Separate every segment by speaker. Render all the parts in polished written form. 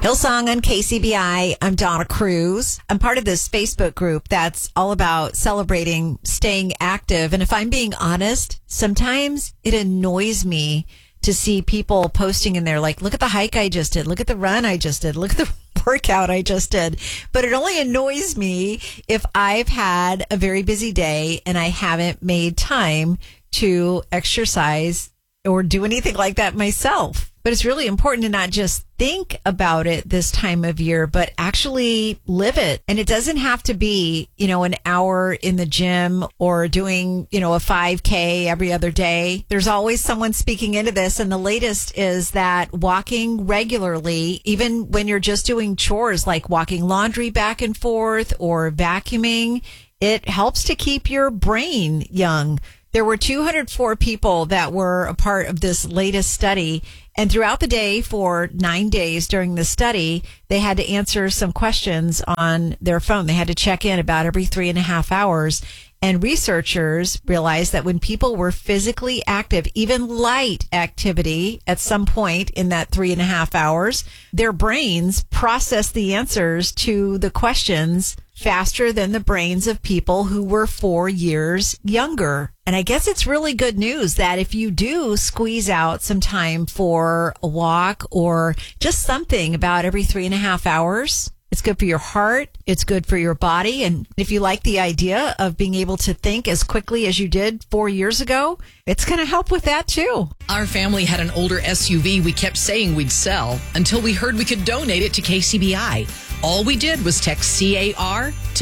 Speaker 1: Hillsong on KCBI. I'm Donna Cruz. I'm part of this Facebook group that's all about celebrating staying active. And if I'm being honest, sometimes it annoys me to see people posting in there like, look at the hike I just did. Look at the run I just did. Look at the workout I just did. But it only annoys me if I've had a very busy day and I haven't made time to exercise or do anything like that myself. But it's really important to not just think about it this time of year, but actually live it. And it doesn't have to be, an hour in the gym or doing, a 5K every other day. There's always someone speaking into this. And the latest is that walking regularly, even when you're just doing chores like walking laundry back and forth or vacuuming, it helps to keep your brain young. There were 204 people that were a part of this latest study. And throughout the day for 9 days during the study, they had to answer some questions on their phone. They had to check in about every 3.5 hours. And researchers realized that when people were physically active, even light activity at some point in that 3.5 hours, their brains processed the answers to the questions faster than the brains of people who were 4 years younger. And I guess it's really good news that if you do squeeze out some time for a walk or just something about every 3.5 hours, it's good for your heart. It's good for your body. And if you like the idea of being able to think as quickly as you did 4 years ago, it's going to help with that too.
Speaker 2: Our family had an older SUV we kept saying we'd sell until we heard we could donate it to KCBI. All we did was text CAR to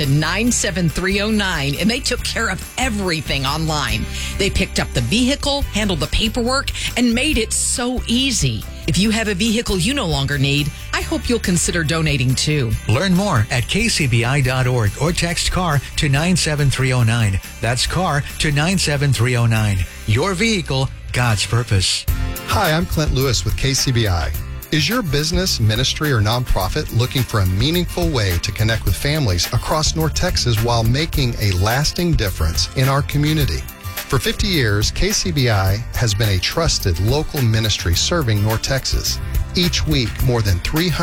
Speaker 2: 97309, and they took care of everything online. They picked up the vehicle, handled the paperwork, and made it so easy. If you have a vehicle you no longer need, I hope you'll consider donating too.
Speaker 3: Learn more at kcbi.org or text CAR to 97309. That's CAR to 97309. Your vehicle, God's purpose.
Speaker 4: Hi, I'm Clint Lewis with KCBI. Is your business, ministry, or nonprofit looking for a meaningful way to connect with families across North Texas while making a lasting difference in our community? For 50 years, KCBI has been a trusted local ministry serving North Texas. Each week, more than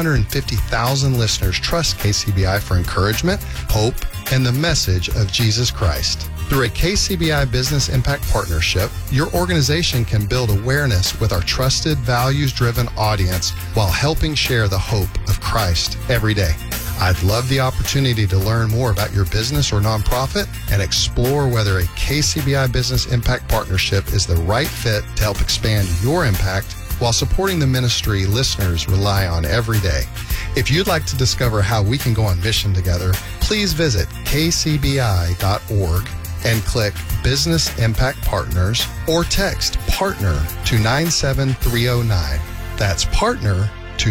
Speaker 4: 350,000 listeners trust KCBI for encouragement, hope, and the message of Jesus Christ. Through a KCBI Business Impact Partnership, your organization can build awareness with our trusted, values-driven audience while helping share the hope of Christ every day. I'd love the opportunity to learn more about your business or nonprofit and explore whether a KCBI Business Impact Partnership is the right fit to help expand your impact while supporting the ministry listeners rely on every day. If you'd like to discover how we can go on mission together, please visit kcbi.org and click Business Impact Partners or text PARTNER to 97309. That's PARTNER to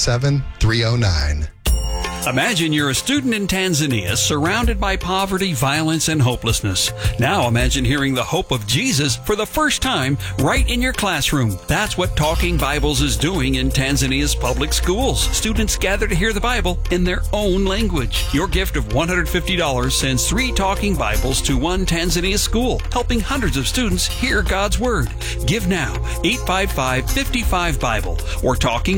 Speaker 4: 97309.
Speaker 5: Imagine you're a student in Tanzania surrounded by poverty, violence, and hopelessness. Now imagine hearing the hope of Jesus for the first time right in your classroom. That's what Talking Bibles is doing in Tanzania's public schools. Students gather to hear the Bible in their own language. Your gift of $150 sends 3 Talking Bibles to one Tanzania school, helping hundreds of students hear God's Word. Give now, 855-55-BIBLE or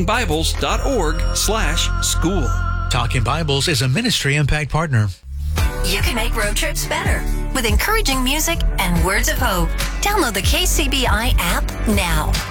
Speaker 5: talkingbibles.org/school.
Speaker 3: Talking Bibles is a ministry impact partner.
Speaker 6: You can make road trips better with encouraging music and words of hope. Download the KCBI app now.